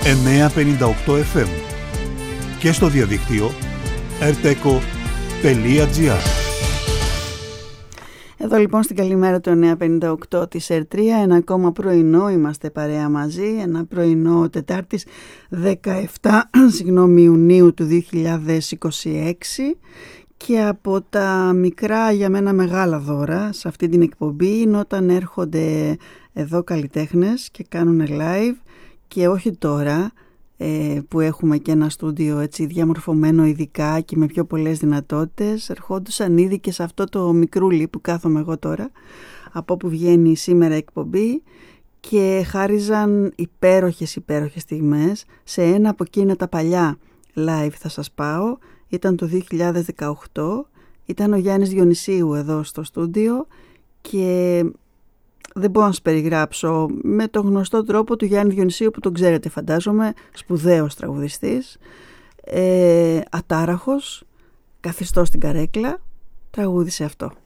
958 FM και στο διαδίκτυο rteco.gr. Εδώ λοιπόν στην καλημέρα του 958 της ΕΡΤ3, ένα ακόμα πρωινό, είμαστε παρέα μαζί, ένα πρωινό Τετάρτης 17 Ιουνίου του 2026, και από τα μικρά για μένα μεγάλα δώρα σε αυτή την εκπομπή είναι όταν έρχονται εδώ καλλιτέχνες και κάνουν live, και όχι τώρα που έχουμε και ένα στούντιο έτσι διαμορφωμένο ειδικά και με πιο πολλές δυνατότητες. Ερχόντουσαν ήδη και σε αυτό το μικρούλι που κάθομαι εγώ τώρα, από όπου βγαίνει σήμερα εκπομπή, και χάριζαν υπέροχες στιγμές σε ένα από εκείνα τα παλιά live. Θα σας πάω, ήταν το 2018, ήταν ο Γιάννης Διονυσίου εδώ στο στούντιο, και δεν μπορώ να σας περιγράψω με το γνωστό τρόπο του Γιάννη Διονυσίου που τον ξέρετε φαντάζομαι, σπουδαίος τραγουδιστής, ατάραχος, καθιστός στην καρέκλα, τραγούδισε αυτό.